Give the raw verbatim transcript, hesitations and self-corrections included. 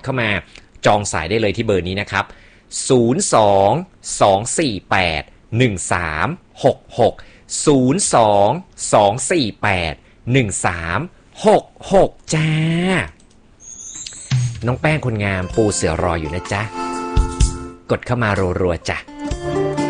เข้ามาจองสายได้เลยที่เบอร์นี้นะครับศูนย์ สอง สอง สี่ แปด หนึ่ง สาม หก หก ศูนย์ สอง สอง สี่ แปด หนึ่ง สาม หก หกจ้าน้องแป้งคนงามปูเสือรออยู่นะจ๊ะกดเข้ามารัวๆจ้ะ